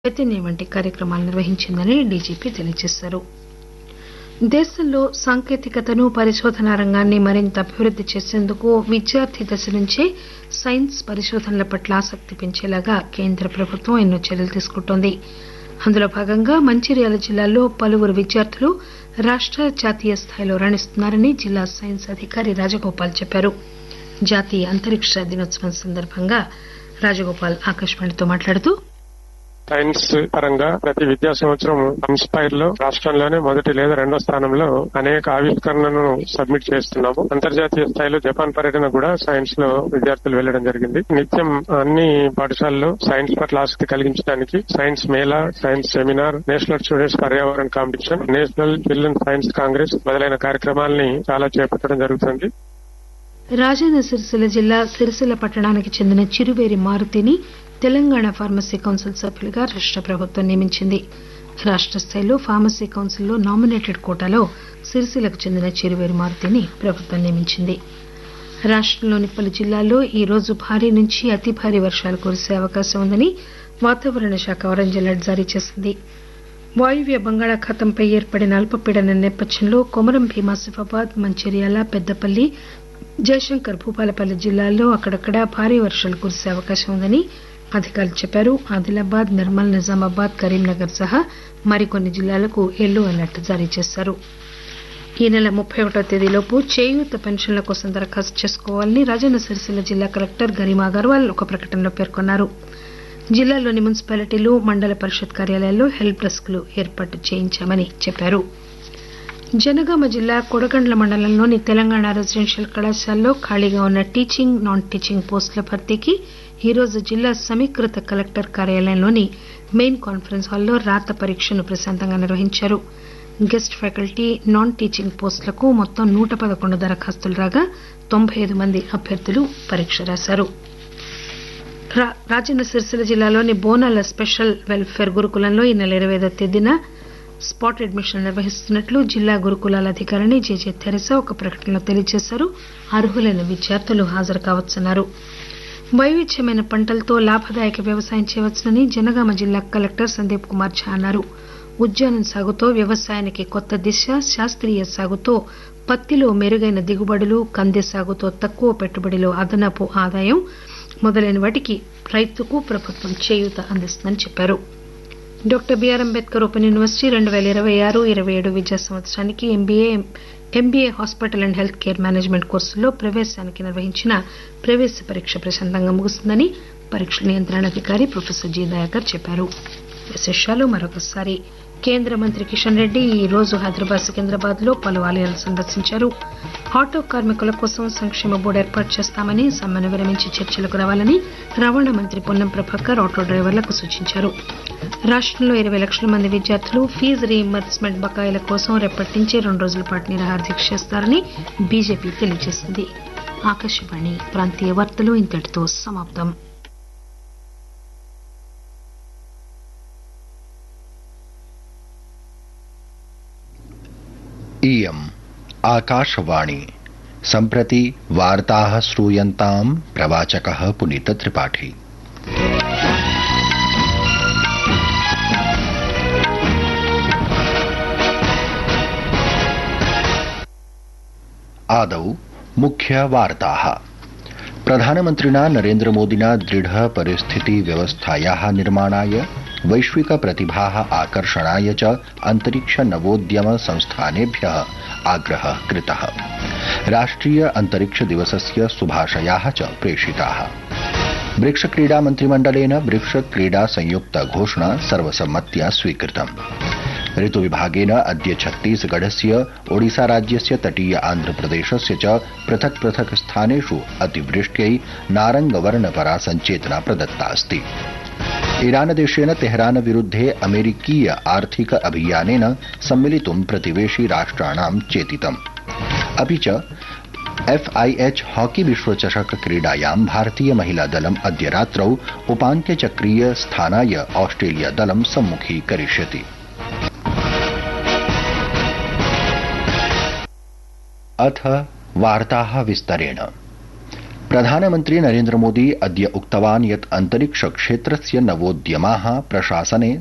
చైతన్య వంటి కార్యక్రమాలు నిర్వహించిందని డీజీపీ తెలియజేశారు. దేశంలో సాంకేతికతను పరిశోధనా రంగాన్ని మరింత అభివృద్ది చేసేందుకు విద్యార్థి దశ నుంచే సైన్స్ పరిశోధనల పట్ల ఆసక్తి పెంచేలాగా కేంద్ర ప్రభుత్వం ఎన్నో చర్యలు తీసుకుంటోంది. అందులో భాగంగా మంచిర్యాల జిల్లాలో పలువురు విద్యార్థులు రాష్ట జాతీయ స్థాయిలో రాణిస్తున్నారని జిల్లా సైన్స్ అధికారి రాజగోపాల్ చెప్పారు. జాతీయ అంతరిక్ష దినోత్సవం సందర్భంగా రాజగోపాల్ ఆకాశవాణితో మాట్లాడుతూ సైన్స్ పరంగా ప్రతి విద్యా సంవత్సరం ఇన్స్పైర్ లో రాష్ట్రంలోనే మొదటి లేదా రెండో స్థానంలో అనేక ఆవిష్కరణలను సబ్మిట్ చేస్తున్నాము. అంతర్జాతీయ స్థాయిలో జపాన్ పర్యటన కూడా సైన్స్ లో విద్యార్థులు వెళ్లడం జరిగింది. నిత్యం అన్ని పాఠశాలల్లో సైన్స్ పట్ల ఆసక్తి కలిగించడానికి science Mela, science seminar, national students పర్యావరణ competition, national children science Congress మొదలైన కార్యక్రమాలని చాలా చేపట్టడం జరుగుతుంది. రాజన్న సిరిసిల్ల జిల్లా సిరిసిల్ల పట్టణానికి చెందిన చిరువేరి మారుతిని తెలంగాణ ఫార్మసీ కౌన్సిల్ సభ్యులుగా రాష్ట ప్రభుత్వం నియమించింది. రాష్ట స్థాయిలో ఫార్మసీ కౌన్సిల్లో నామినేటెడ్ కోటాలో సిరిసిల్లకు చెందిన చిరువేరి మారుతిని ప్రభుత్వం నియమించింది. రాష్టంలోని పలు జిల్లాల్లో ఈ రోజు భారీ నుంచి అతి భారీ వర్షాలు కురిసే అవకాశం ఉందని వాతావరణ శాఖ ఆరెంజ్ అలర్ట్ జారీ చేసింది. వాయువ్య బంగాళాఖాతంపై ఏర్పడిన అల్పపీడనం నేపథ్యంలో కొమరం భీం, ఆసిఫాబాద్, మంచిర్యాల, పెద్దపల్లి, జయశంకర్, భూపాలపల్లి జిల్లాల్లో అక్కడక్కడ భారీ వర్షాలు కురిసే అవకాశం ఉందని అధికారులు చెప్పారు. ఆదిలాబాద్, నిర్మల్, నిజామాబాద్, కరీంనగర్ సహా మరికొన్ని జిల్లాలకు ఎల్లో అలర్ట్ జారీ చేశారు. ఈ నెల 31వ తేదీలోపు చేయూత పెన్షన్ల కోసం దరఖాస్తు చేసుకోవాలని రాజన్న సిరిసిల్ల జిల్లా కలెక్టర్ గరిమా అగర్వాల్ ఒక ప్రకటనలో పేర్కొన్నారు. జిల్లాలోని మున్సిపాలిటీలు, మండల పరిషత్ కార్యాలయాల్లో హెల్ప్ డెస్క్లు ఏర్పాటు చేయించామని చెప్పారు. జనగామ జిల్లా కొడగండ్ల మండలంలోని తెలంగాణ రెసిడెన్షియల్ కళాశాలలో ఖాళీగా ఉన్న టీచింగ్, నాన్ టీచింగ్ పోస్టుల భర్తీకి ఈ రోజు జిల్లా సమీకృత కలెక్టర్ కార్యాలయంలోని మెయిన్ కాన్ఫరెన్స్ హాల్లో రాత పరీక్షను ప్రశాంతంగా నిర్వహించారు. గెస్ట్ ఫ్యాకల్టీ, నాన్ టీచింగ్ పోస్టులకు మొత్తం 111 దరఖాస్తులు రాగా 95 మంది అభ్యర్థులు పరీక్ష రాశారు. రాజన్న సిరిసిల్ల జిల్లాలోని బోనాల స్పెషల్ వెల్ఫేర్ గురుకులంలో ఈ నెల 25వ తేదీన స్పాట్ అడ్మిషన్ నిర్వహిస్తున్నట్లు జిల్లా గురుకులాల అధికారిని జేజే తెరెసా ఒక ప్రకటనలో తెలియజేశారు. అర్హులైన విద్యార్థులు హాజరు కావచ్చన్నారు. వైవిధ్యమైన పంటలతో లాభదాయక వ్యవసాయం చేయవచ్చునని జనగామ జిల్లా కలెక్టర్ సందీప్ కుమార్ ఝా అన్నారు. ఉద్యానం సాగుతో వ్యవసాయానికి కొత్త దిశ, శాస్త్రీయ సాగుతో పత్తిలో మెరుగైన దిగుబడులు, కంది సాగుతో తక్కువ పెట్టుబడిలో అదనపు ఆదాయం మొదలైన వాటికి రైతుకు ప్రభుత్వం చేయూత అందిస్తుందని చెప్పారు. Doctor BR Ambedkar open university 2026-27 విద్యా సంవత్సరానికి MBA hospital and health care management కోర్సుల్లో ప్రవేశానికి నిర్వహించిన ప్రవేశ పరీక్ష ప్రశాంతంగా ముగిసిందని పరీక్షల నియంత్రణాధికారి ప్రొఫెసర్ జి దయాకర్ చెప్పారు. విశేషాలు మరొకసారి. కేంద్ర మంత్రి కిషన్ రెడ్డి ఈ రోజు హైదరాబాద్, సికింద్రాబాద్ లో పలు ఆలయాలు సందర్శించారు. ఆటో కార్మికుల కోసం సంక్షేమ బోర్డు ఏర్పాటు చేస్తామని, సమ్మెను విరమించి చర్చలకు రావాలని రవాణా మంత్రి పొన్నం ప్రభాకర్ ఆటో డ్రైవర్లకు సూచించారు. రాష్టంలో 20 లక్షల మంది విద్యార్థులు ఫీజు రీయింబర్స్మెంట్ బకాయిల కోసం రేపటి నుంచి 2 రోజుల పాటు నిరాహార దీక్ష చేస్తారని బీజేపీ తెలియజేసింది. ఆకాశవాణి ప్రాంతీయ వార్తలు ఇంతటితో సమాప్తం. इयम् आकाशवाणी सम्प्रति वार्ताः श्रूयन्ताम् प्रवाचकः पुनीत त्रिपाठी। आदौ मुख्य वार्ताः। प्रधानमन्त्रिणा नरेन्द्रमोदिना दृढ परिस्थिति व्यवस्थायाः निर्माणाय, वैश्विक प्रतिभाः आकर्षणाय च अंतरिक्ष नवोद्यम संस्थानेभ्यः आग्रहः कृतः। राष्ट्रिय अंतरिक्ष दिवसस्य शुभाशयाः च प्रेषिताः। ब्रिक्स क्रीडा मन्त्रिमण्डलेन ब्रिक्स क्रीडा संयुक्त घोषणा सर्वसम्मत्या स्वीकृतम्। ऋतुविभागेन अद्य छत्तीसगढ़स्य, ओडिसा राज्यस्य तटीय आन्ध्रप्रदेशस्य च पृथक् पृथक् स्थानेषु अतिवृष्ट्यै नारंगवर्णपरा संचेतना प्रदत्ता अस्ति। ईरान देशेन तेहरान विरुद्धे अमेरिकीय आर्थिक अभियानेन सम्मिलितुं प्रतिवेशि राष्ट्राणां चेतितम्। अपि च FIH हॉकी विश्वचषक क्रीडायां भारतीय महिला दलम् अद्य रात्रौ उपान्त्यचक्रीय स्थानाय ऑस्ट्रेलिया दलं सम्मुखीकरिष्यति। अथ वार्ताः विस्तरेण। प्रधानमन्त्री नरेन्द्र मोदी अद्य उक्तवान् यत् अन्तरिक्ष क्षेत्रस्य नवोद्यमाः प्रशासने